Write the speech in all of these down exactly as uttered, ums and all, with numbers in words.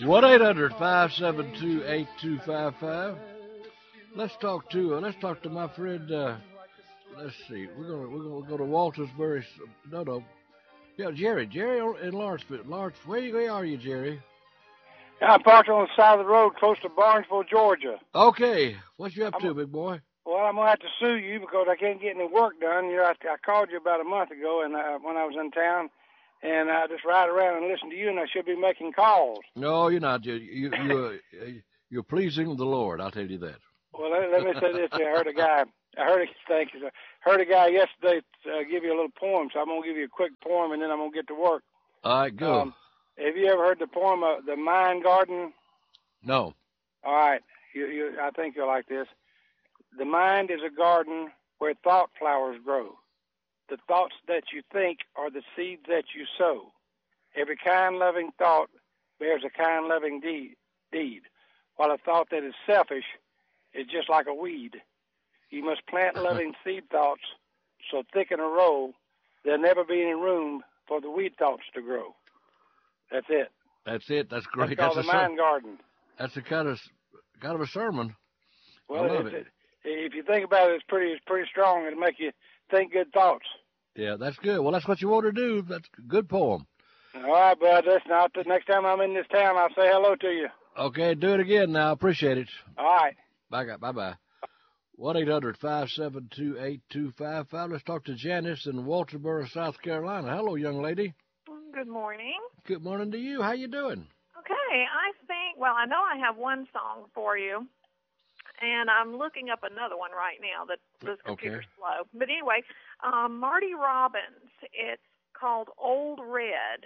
one eight hundred five seven two eight two five five. Let's talk to uh, let's talk to my friend. Uh, let's see. We're gonna we're gonna go to Waltersburg. No, no. Yeah, Jerry. Jerry in Lawrenceville. Lawrence, where, you, where are you, Jerry? I'm parked on the side of the road close to Barnesville, Georgia. Okay. What you up I'm, to, big boy? Well, I'm going to have to sue you because I can't get any work done. You know, I, I called you about a month ago and uh, when I was in town, and I just ride around and listen to you, and I should be making calls. No, you're not. You, you, you're, you're pleasing the Lord, I'll tell you that. Well, let, let me say this. I heard a guy, I heard a, thank you, sir. heard a guy yesterday uh, give you a little poem, so I'm going to give you a quick poem, and then I'm going to get to work. All right, go. Um, have you ever heard the poem, uh, The Mind Garden? No. All right. You, you, I think you'll like this. The mind is a garden where thought flowers grow. The thoughts that you think are the seeds that you sow. Every kind, loving thought bears a kind, loving deed, deed, while a thought that is selfish is just like a weed. You must plant loving seed thoughts so thick in a row there'll never be any room for the weed thoughts to grow. That's it. That's it. That's great. That's called That's the mind garden. That's a kind of kind of a sermon. Well, I love it, it. If you think about it, it's pretty, it's pretty strong. It'll make you think good thoughts. Yeah, that's good. Well, that's what you want to do. That's a good poem. All right, bud. Listen, I'll, next time I'm in this town, I'll say hello to you. Okay, do it again now. Appreciate it. All right. Bye, bye-bye. one eight hundred five seven two eight two five five. Let's talk to Janice in Walterboro, South Carolina. Hello, young lady. Good morning. Good morning to you. How you doing? Okay, I think, well, I know I have one song for you, and I'm looking up another one right now that this computer's okay. slow. But anyway, um, Marty Robbins, it's called Old Red.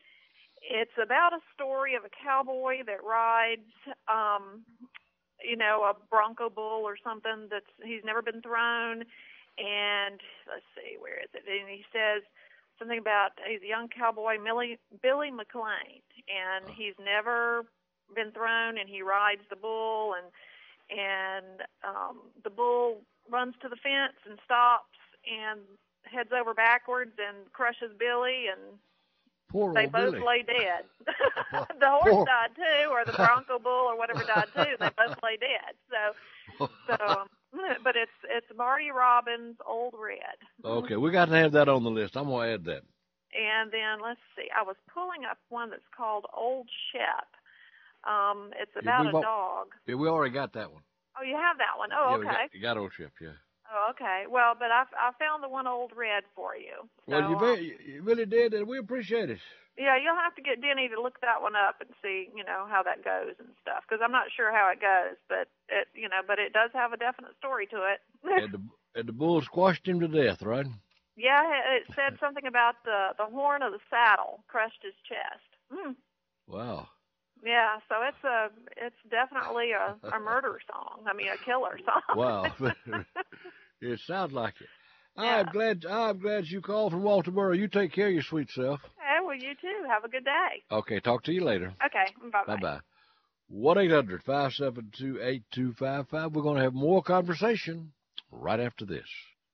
It's about a story of a cowboy that rides, um, you know, a bronco bull or something that's he's never been thrown. And let's see, where is it? And he says something about he's a young cowboy, Millie, Billy McLean, and he's never been thrown, and he rides the bull, and and um, the bull runs to the fence and stops and heads over backwards and crushes Billy, and Poor they old both Billy. lay dead. The horse Poor. died too, or the bronco bull or whatever died too. They both lay dead. So, so, um, but it's it's Marty Robbins' Old Red. Okay, we got to have that on the list. I'm gonna add that. And then let's see. I was pulling up one that's called Old Shep. Um, it's about Yeah, a dog. Yeah, we already got that one. Oh, you have that one. Oh, yeah, we okay. got, you got Old Ship, yeah. Oh, okay. Well, but I, I found the one Old Red for you. So, Well, you, um, very, you really did, and we appreciate it. yeah, you'll have to get Denny to look that one up and see, you know, how that goes and stuff. Because I'm not sure how it goes, but it, you know, but it does have a definite story to it. and, the, and the bull squashed him to death, right? Yeah, it said something about the the horn of the saddle crushed his chest. Mm. Wow. Yeah, so it's a it's definitely a, a murder song. I mean, a killer song. Wow. It sounds like it. Yeah. I'm glad. I'm glad you called from Walterboro. You take care of your sweet self. Okay, well, you too. Have a good day. Okay. Talk to you later. Okay. Bye bye. Bye bye. One eight hundred five seven two eight two five five. We're going to have more conversation right after this.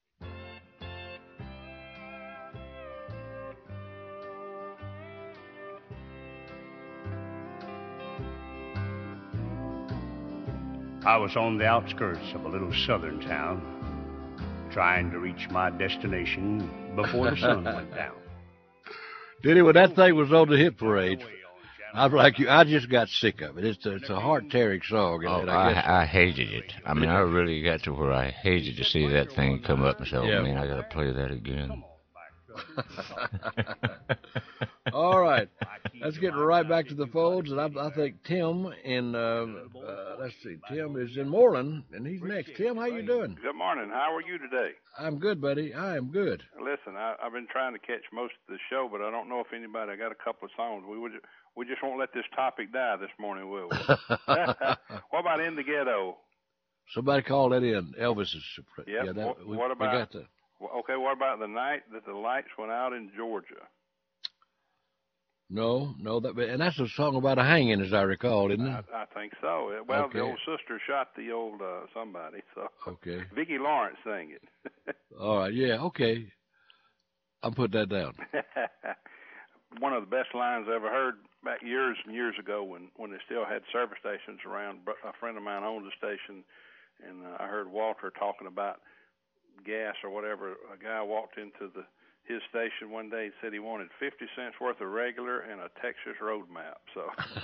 I was on the outskirts of a little southern town, trying to reach my destination before the sun went down. Denny, when that thing was on the hit parade, I was like you. I just got sick of it. It's a, it's a heart-tearing song. Oh, and I, guess, I, I hated it. I mean, I really got to where I hated to see that thing come up and say, oh, Yeah. man, I got to play that again. All right. Let's get right back to the phones. And I, I think Tim in, uh, uh, let's see, Tim is in Moreland, and he's next. Tim, how you doing? Good morning. How are you today? I'm good, buddy. I am good. Listen, I, I've been trying to catch most of the show, but I don't know if anybody. I got a couple of songs. We would, we just won't let this topic die this morning, will we? What about In the Ghetto? Somebody called that in. Elvis is. Yep. Yeah, that, what, we, what about? we got the, Okay, what about the night that the lights went out in Georgia? No, no, that, and that's a song about a hanging, as I recall, isn't it? I, I think so. Well, Okay. the old sister shot the old uh, somebody, so Okay. Vicki Lawrence sang it. All right, yeah, okay. I'll put that down. one of the best lines I ever heard back years and years ago when, when they still had service stations around. A friend of mine owned a station, and uh, I heard Walter talking about gas or whatever. A guy walked into the his station one day and said he wanted fifty cents worth of regular and a Texas road map. So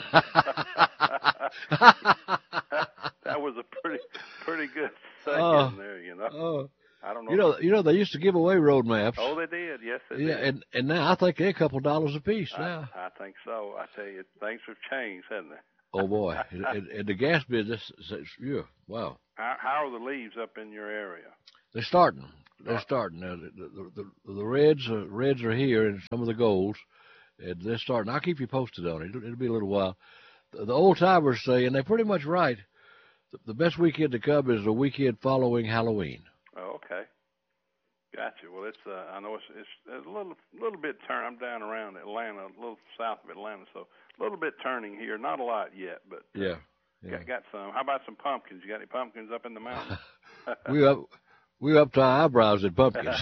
that was a pretty pretty good saying oh, there, you know. Oh. I don't know. You know, you know, they used to give away road maps. Oh, they did. Yes, they yeah, did. and and now I think they're a couple dollars a piece now. I, I think so. I tell you, things have changed, haven't they? Oh boy, and, and, and the gas business, yeah, wow. How, how are the leaves up in your area? They're starting. They're starting. Now, the, the, the, the reds, uh, reds are here, and some of the golds, and they're starting. I'll keep you posted on it. It'll, it'll be a little while. The, the old timers say, and they're pretty much right, the, the best weekend to come is the weekend following Halloween. Oh, okay. Gotcha. Well, it's uh, I know it's, it's a little little bit turn. I'm down around Atlanta, a little south of Atlanta, so a little bit turning here. Not a lot yet, but uh, yeah, yeah. Got, got some. How about some pumpkins? You got any pumpkins up in the mountains? we up we up to our eyebrows in pumpkins.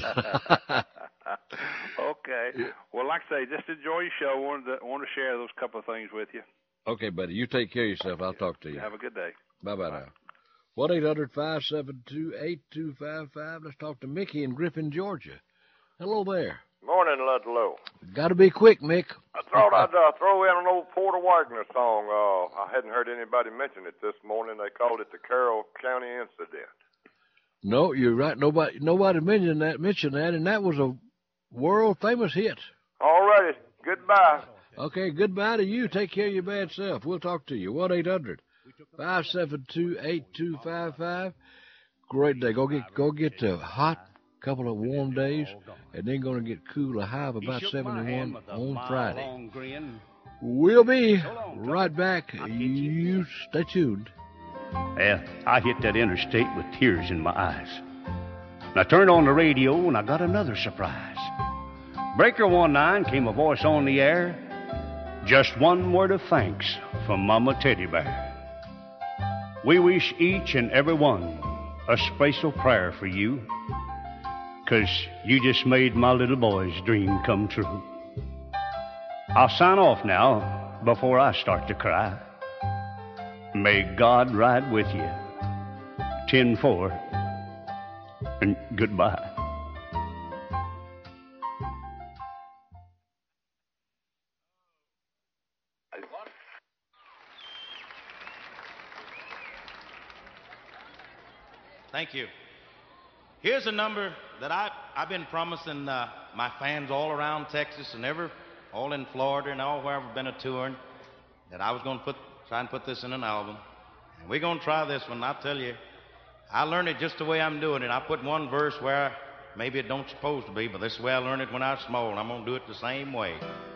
Okay. Well, like I say, just enjoy your show. Wanted to wanted to share those couple of things with you. Okay, buddy. You take care of yourself. I'll talk to you. Have a good day. Bye bye now. one eight hundred five seven two eight two five five. Let's talk to Mickey in Griffin, Georgia. Hello there. Morning, Ludlow. Got to be quick, Mick. I thought I'd uh, throw in an old Porter Wagner song. Uh, I hadn't heard anybody mention it this morning. They called it the Carroll County Incident. No, you're right. Nobody nobody mentioned that, mentioned that, and that was a world-famous hit. All righty. Goodbye. Okay, goodbye to you. Take care of your bad self. We'll talk to you. one eight hundred five seven two eight two five five. Great day. Go get go get a hot couple of warm days, and then going to get cool, a high of about seventy-one on Friday. We'll be right back. You stay tuned. Well, I hit that interstate with tears in my eyes. And I turned on the radio, and I got another surprise. Breaker one nine came a voice on the air. Just one word of thanks from Mama Teddy Bear. We wish each and every one a special prayer for you, 'cause you just made my little boy's dream come true. I'll sign off now before I start to cry. May God ride with you. ten four, and goodbye. Thank you. Here's a number that I, I've been promising uh, my fans all around Texas and ever, all in Florida and all where I've been a touring, that I was going to put try and put this in an album. And we're going to try this one. I tell you, I learned it just the way I'm doing it. I put one verse where maybe it don't supposed to be, but this is the way I learned it when I was small, and I'm going to do it the same way.